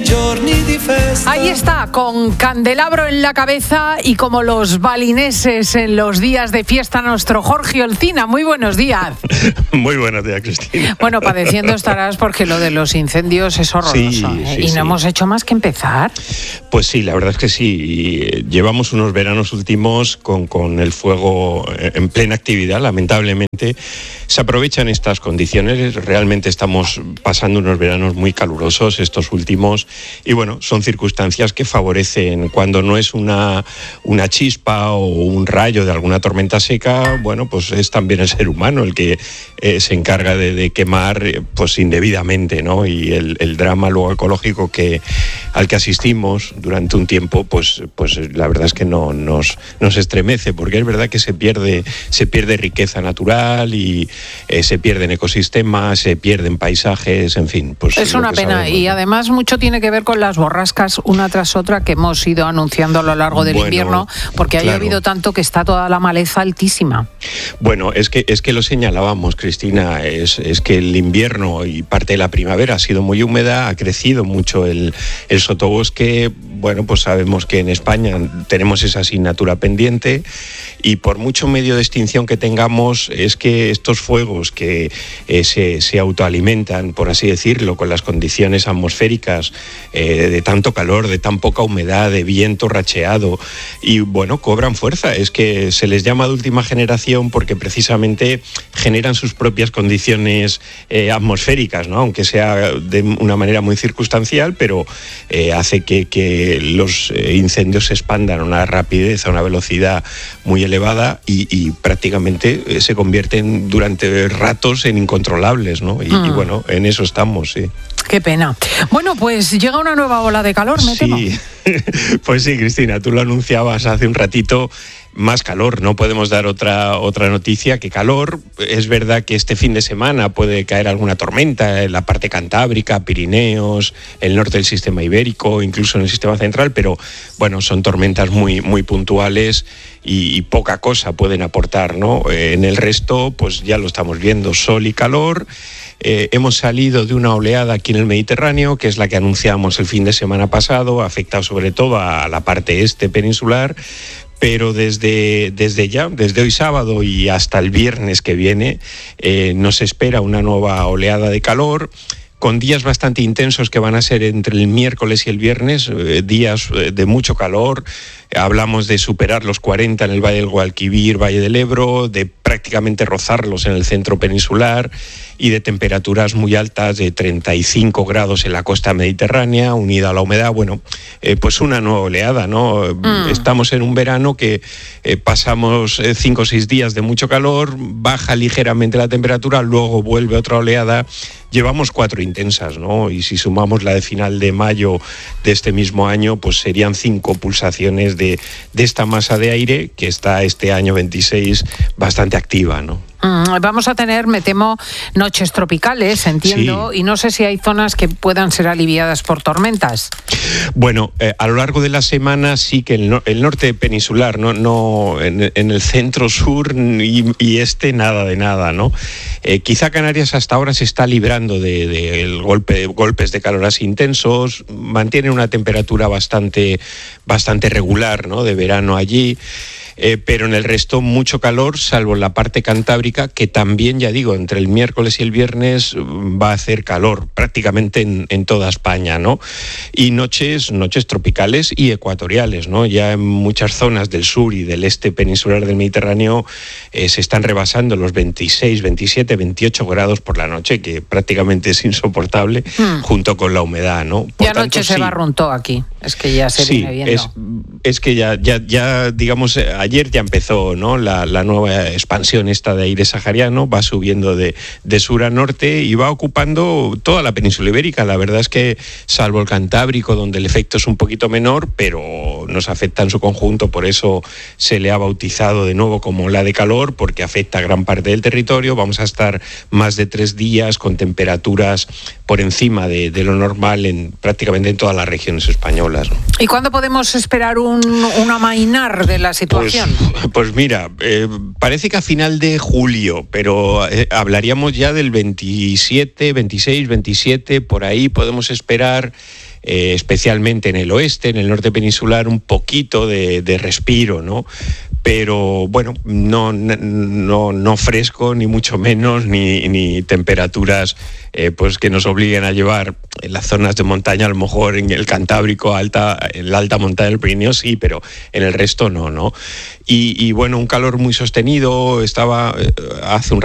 Ahí está, con candelabro en la cabeza y como los balineses en los días de fiesta, nuestro Jorge Olcina. Muy buenos días. Muy buenos días, Cristina. Bueno, padeciendo estarás porque lo de los incendios es horroroso. Y no hemos hecho más que empezar. Pues sí, la verdad es que sí. Llevamos unos veranos últimos con el fuego en plena actividad. Lamentablemente se aprovechan estas condiciones. Realmente estamos pasando unos veranos muy calurosos estos últimos. Y bueno, son circunstancias que favorecen cuando no es una chispa o un rayo de alguna tormenta seca. Bueno, pues es también el ser humano el que se encarga de quemar pues indebidamente, ¿no? Y el drama luego ecológico al que asistimos durante un tiempo, pues la verdad es que no nos estremece, porque es verdad que se pierde riqueza natural y se pierden ecosistemas, se pierden paisajes, en fin. Pues es una pena sabemos, y además mucho tiene que ver con las borrascas una tras otra que hemos ido anunciando a lo largo del invierno, porque haya habido tanto que está toda la maleza altísima. Bueno, es que lo señalábamos, Cristina, es que el invierno y parte de la primavera ha sido muy húmeda, ha crecido mucho el sotobosque. Bueno, pues sabemos que en España tenemos esa asignatura pendiente y por mucho medio de extinción que tengamos, es que estos fuegos que se autoalimentan, por así decirlo, con las condiciones atmosféricas de tanto calor, de tan poca humedad, de viento racheado, y bueno, cobran fuerza. Es que se les llama de última generación porque precisamente generan sus propias condiciones atmosféricas, ¿no? Aunque sea de una manera muy circunstancial, pero hace que los incendios se expandan a una rapidez, a una velocidad muy elevada y prácticamente se convierten durante ratos en incontrolables, ¿no? Y bueno, en eso estamos, sí. Qué pena. Bueno, pues llega una nueva ola de calor, me temo. Pues sí, Cristina, tú lo anunciabas hace un ratito. Más calor, no podemos dar otra noticia que calor. Es verdad que este fin de semana puede caer alguna tormenta en la parte cantábrica, Pirineos, el norte del sistema ibérico, incluso en el sistema central, pero bueno, son tormentas muy, muy puntuales y poca cosa pueden aportar, ¿no? En el resto, pues ya lo estamos viendo, sol y calor. Hemos salido de una oleada aquí en el Mediterráneo, que es la que anunciamos el fin de semana pasado, ha afectado sobre todo a la parte este peninsular. Pero desde hoy sábado y hasta el viernes que viene nos espera una nueva oleada de calor, con días bastante intensos que van a ser entre el miércoles y el viernes, días de mucho calor. Hablamos de superar los 40 en el Valle del Guadalquivir, Valle del Ebro, de prácticamente rozarlos en el centro peninsular y de temperaturas muy altas de 35 grados en la costa mediterránea, unida a la humedad. Bueno, pues una nueva oleada, ¿no? Estamos en un verano que pasamos 5 o 6 días de mucho calor, baja ligeramente la temperatura, luego vuelve otra oleada. Llevamos 4 intensas, ¿no? Y si sumamos la de final de mayo de este mismo año, pues serían 5 pulsaciones de esta masa de aire que está este año 26 bastante activa, ¿no? Vamos a tener, me temo, noches tropicales, entiendo, sí. Y no sé si hay zonas que puedan ser aliviadas por tormentas. Bueno, a lo largo de la semana sí que el norte peninsular, no en el centro sur y este nada de nada, ¿no? Quizá Canarias hasta ahora se está librando de golpes de calor así intensos, mantiene una temperatura bastante regular, ¿no? De verano allí. Pero en el resto mucho calor, salvo en la parte cantábrica, que también, ya digo, entre el miércoles y el viernes va a hacer calor prácticamente en toda España, ¿no? Y noches tropicales y ecuatoriales, ¿no? Ya en muchas zonas del sur y del este peninsular del Mediterráneo se están rebasando los 26, 27, 28 grados por la noche, que prácticamente es insoportable, junto con la humedad, ¿no? Por tanto, anoche se barruntó aquí, es que ya se viene viendo. Es que ya digamos, ayer ya empezó, ¿no? La nueva expansión esta de aire sahariano, va subiendo de sur a norte y va ocupando toda la península ibérica. La verdad es que, salvo el Cantábrico, donde el efecto es un poquito menor, pero nos afecta en su conjunto, por eso se le ha bautizado de nuevo como ola de calor, porque afecta a gran parte del territorio. Vamos a estar más de 3 días con temperaturas por encima de lo normal prácticamente en todas las regiones españolas, ¿no? ¿Y cuándo podemos esperar un amainar de la situación? Pues mira, parece que a final de julio, pero hablaríamos ya del 27, 26, 27, por ahí podemos esperar especialmente en el oeste, en el norte peninsular, un poquito de respiro, ¿no? Pero bueno, no fresco, ni mucho menos, ni temperaturas pues que nos obliguen a llevar en las zonas de montaña, a lo mejor en el Cantábrico, en la alta montaña del Pirineo sí, pero en el resto no. Y bueno, un calor muy sostenido, hace un